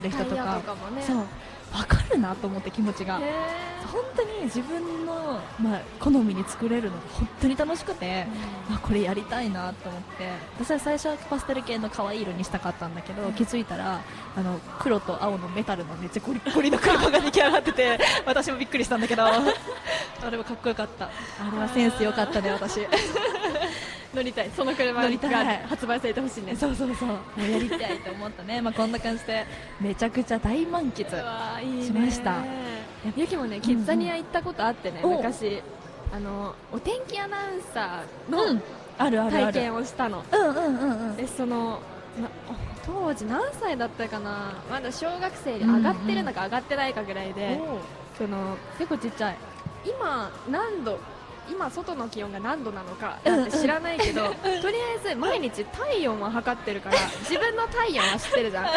る人とタイヤか、 とかもね。 そう分かるなと思って気持ちが。本当に自分の、好みに作れるのが本当に楽しくて、これやりたいなと思って、私は最初はパステル系の可愛い色にしたかったんだけど、気づいたら黒と青のメタルのめっちゃゴリゴリの車が出来上がってて私もびっくりしたんだけどあれはかっこよかった。あれはセンス良かったね私乗りたい、その車乗りたいが発売されてほしいね。 そうそうそう、もうやりたいと思ったねこんな感じでめちゃくちゃ大満喫しました。 ゆきもね、キッザニア行ったことあってね、 うん昔お天気アナウンサーのあるあるある体験をしたの。で当時何歳だったかな、まだ小学生で上がってるのか上がってないかぐらいで、 結構ちっちゃい。 今外の気温が何度なのかなんて知らないけど、とりあえず毎日体温は測ってるから自分の体温は知ってるじゃん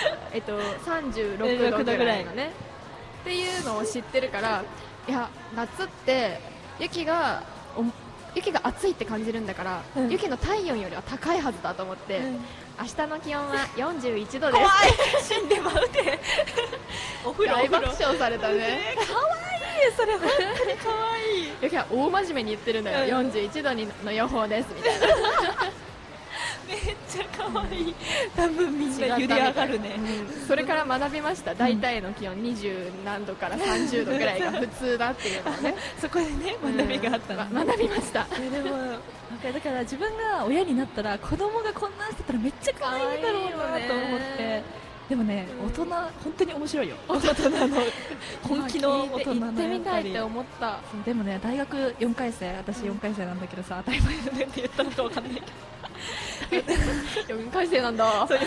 36度ぐらいのねっていうのを知ってるから、いや夏って雪が暑いって感じるんだから、雪の体温よりは高いはずだと思って、明日の気温は41度です怖い死んでまうてお風呂大爆笑されたね。 かわいい、それ本当にかわいい。 ゆきは大真面目に言ってるんだよ、41度の予報ですみたいなめっちゃかわいい。多分みんな揺れ上がるね。 それから学びました。大体の気温20何度から30度ぐらいが普通だっていうのをねそこでね学びがあったの、 学びました。 でもだから自分が親になったら子供がこんなんしてたらめっちゃ可愛いだろうなと思って。でもね、大人本当に面白いよ。大人の本気の大人の行ってみたいって思った。 でもね、大学4回生、私4回生なんだけどさ、当たり前だねって言ったのかわかんないけど 4回生なんだ。 そう4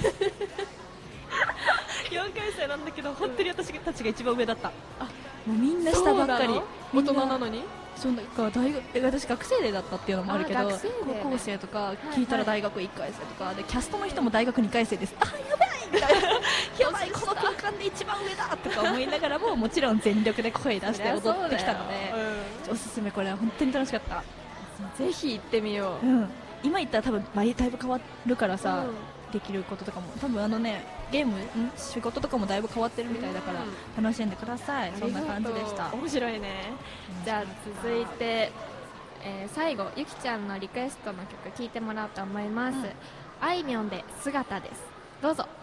回生なんだけど、本当に私たちが一番上だった。もうみんな下ばっかり。 大人なのに。 そうなんか私学生だったっていうのもあるけど、高校生とか聞いたら大学1回生とかで、キャストの人も大学2回生です。あ、やばいみたいなやばい、この空間で一番上だとか思いながらも、もちろん全力で声出して踊ってきたので、おすすめ。これは本当に楽しかった。 ぜひ行ってみよう。 今行ったら多分だいぶ変わるからさ、できることとかも多分ゲーム仕事とかもだいぶ変わってるみたいだから、楽しんでください。そんな感じでした。 面白いね。じゃあ続いて、最後ゆきちゃんのリクエストの曲聴いてもらおうと思います。あいみょんで姿です。どうぞ。